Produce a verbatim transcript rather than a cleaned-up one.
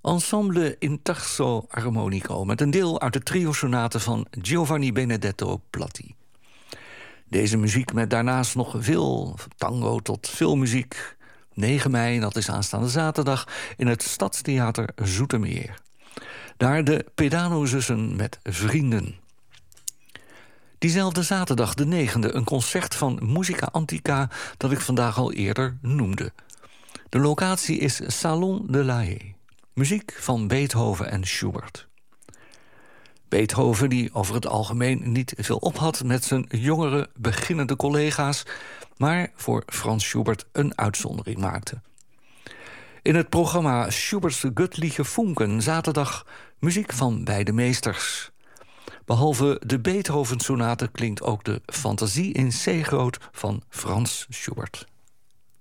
Ensemble in terzo armonico, met een deel uit de trio-sonate van Giovanni Benedetto Platti. Deze muziek met daarnaast nog veel tango tot filmmuziek. negen mei, dat is aanstaande zaterdag, in het Stadstheater Zoetermeer. Daar de Pedano-zussen met vrienden. Diezelfde zaterdag, de negende, een concert van Musica Antica dat ik vandaag al eerder noemde. De locatie is Salon de la Haye. Muziek van Beethoven en Schubert. Beethoven, die over het algemeen niet veel op had met zijn jongere, beginnende collega's, maar voor Frans Schubert een uitzondering maakte. In het programma Schubert's Göttliche Funken zaterdag muziek van beide meesters. Behalve de Beethoven-sonate klinkt ook de Fantasie in C groot van Frans Schubert.